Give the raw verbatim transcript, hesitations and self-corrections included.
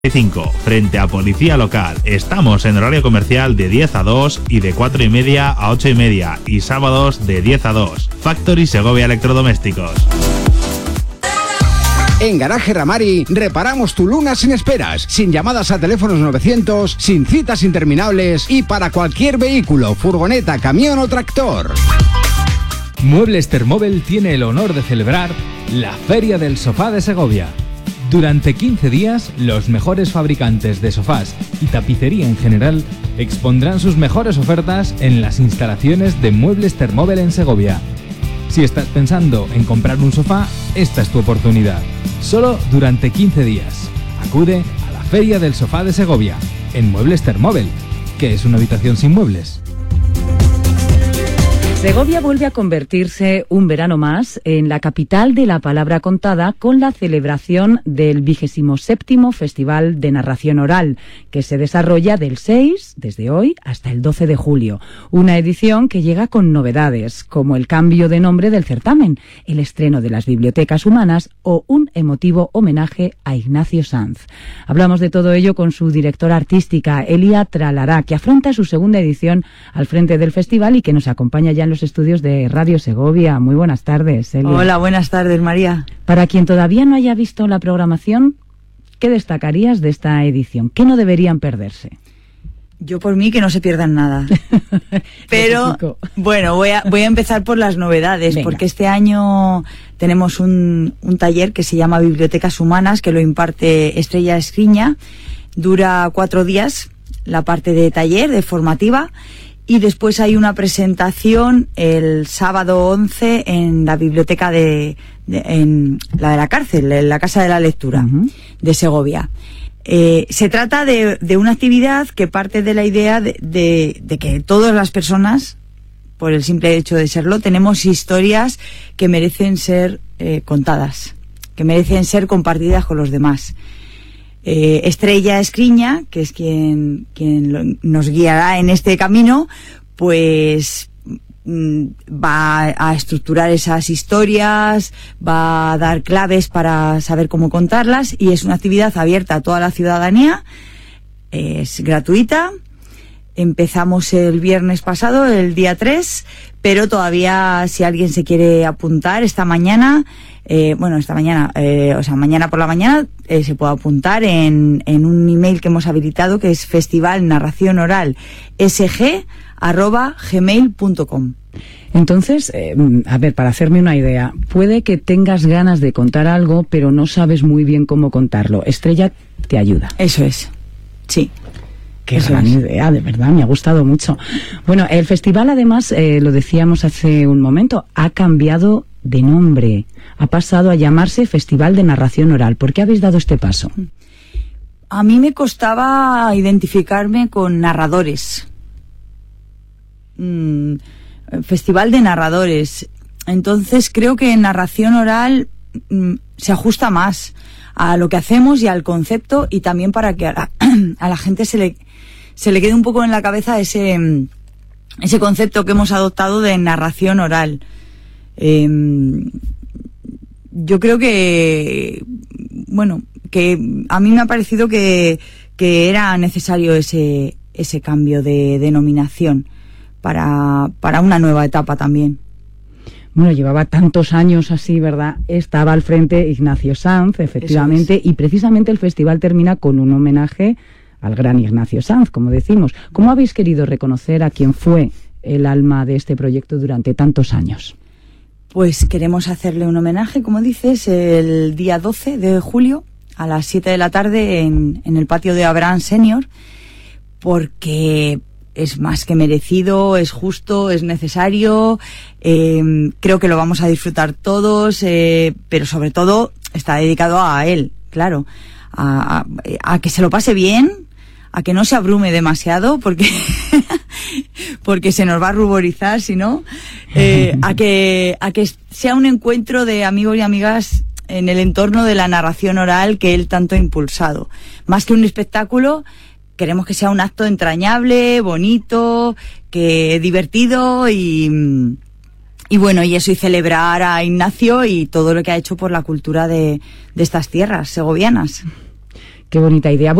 cinco, frente a Policía Local. Estamos en horario comercial de diez a dos y de cuatro y media a ocho y media y sábados de diez a dos. Factory Segovia Electrodomésticos. En Garaje Ramari reparamos tu Luna sin esperas, sin llamadas a teléfonos novecientos, sin citas interminables y para cualquier vehículo, furgoneta, camión o tractor. Muebles Thermobel tiene el honor de celebrar la Feria del Sofá de Segovia. Durante quince días, los mejores fabricantes de sofás y tapicería en general expondrán sus mejores ofertas en las instalaciones de Muebles Thermobel en Segovia. Si estás pensando en comprar un sofá, esta es tu oportunidad. Solo durante quince días. Acude a la Feria del Sofá de Segovia, en Muebles Thermobel, que es una habitación sin muebles. Segovia vuelve a convertirse un verano más en la capital de la palabra contada con la celebración del vigésimo séptimo Festival de Narración Oral, que se desarrolla del seis, desde hoy, hasta el doce de julio. Una edición que llega con novedades, como el cambio de nombre del certamen, el estreno de las bibliotecas humanas o un emotivo homenaje a Ignacio Sanz. Hablamos de todo ello con su directora artística, Elia Tralará, que afronta su segunda edición al frente del festival y que nos acompaña ya en los estudios de Radio Segovia. Muy buenas tardes, Elia. Hola, buenas tardes, María. Para quien todavía no haya visto la programación, ¿qué destacarías de esta edición? ¿Qué no deberían perderse? Yo por mí que no se pierdan nada. Pero, bueno, voy a, voy a empezar por las novedades. Venga. Porque este año tenemos un, un taller que se llama Bibliotecas Humanas, que lo imparte Estrella Escriña. Dura cuatro días la parte de taller, de formativa. Y después hay una presentación el sábado once en la biblioteca de, de en la de la cárcel, en la Casa de la Lectura, uh-huh, de Segovia. Eh, se trata de, de una actividad que parte de la idea de, de, de que todas las personas, por el simple hecho de serlo, tenemos historias que merecen ser eh, contadas, que merecen ser compartidas con los demás. Eh, Estrella Escriña, que es quien, quien lo, nos guiará en este camino, pues mm, va a estructurar esas historias, va a dar claves para saber cómo contarlas, y es una actividad abierta a toda la ciudadanía, es gratuita. Empezamos el viernes pasado, el día tres, pero todavía si alguien se quiere apuntar esta mañana, eh, bueno, esta mañana, eh, o sea, mañana por la mañana eh, se puede apuntar en, en un email que hemos habilitado, que es festival narración oral sg arroba gmail punto com. Entonces, eh, a ver, para hacerme una idea, puede que tengas ganas de contar algo, pero no sabes muy bien cómo contarlo. Estrella te ayuda. Eso es, sí. Qué gran idea, de verdad, me ha gustado mucho. Bueno, el festival además, eh, lo decíamos hace un momento, ha cambiado de nombre, ha pasado a llamarse Festival de Narración Oral. ¿Por qué habéis dado este paso? A mí me costaba identificarme con narradores. Mm, Festival de Narradores. Entonces creo que narración oral mm, se ajusta más a lo que hacemos y al concepto, y también para que a la, a la gente se le se le quede un poco en la cabeza ese ese concepto que hemos adoptado de narración oral. Eh, yo creo que bueno que a mí me ha parecido que que era necesario ese ese cambio de denominación para para una nueva etapa también. Bueno, llevaba tantos años así, ¿verdad? Estaba al frente Ignacio Sanz, efectivamente, y precisamente el festival termina con un homenaje al gran Ignacio Sanz, como decimos. ¿Cómo habéis querido reconocer a quien fue el alma de este proyecto durante tantos años? Pues queremos hacerle un homenaje, como dices, el día doce de julio a las siete de la tarde en, en el patio de Abraham Senior, porque es más que merecido, es justo, es necesario. Eh, creo que lo vamos a disfrutar todos, eh, pero sobre todo está dedicado a él, claro, a, a, a que se lo pase bien, a que no se abrume demasiado, porque porque se nos va a ruborizar, si no, eh, a que a que sea un encuentro de amigos y amigas en el entorno de la narración oral que él tanto ha impulsado. Más que un espectáculo, queremos que sea un acto entrañable, bonito, que divertido y, y bueno, y eso, y celebrar a Ignacio y todo lo que ha hecho por la cultura de, de estas tierras segovianas. Qué bonita idea.